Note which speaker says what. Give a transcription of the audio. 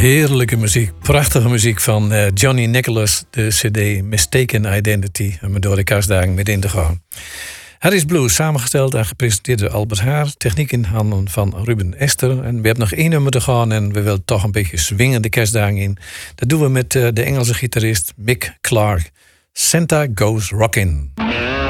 Speaker 1: Heerlijke muziek, prachtige muziek van Johnny Nicholas, de CD Mistaken Identity, om door de kerstdagen met in te gaan. Harry's Blues, samengesteld en gepresenteerd door Albert Haar, techniek in handen van Ruben Ester. En we hebben nog 1 nummer te gaan en we willen toch een beetje swingen de kerstdagen in. Dat doen we met de Engelse gitarist Mick Clark. Santa Goes Rockin'.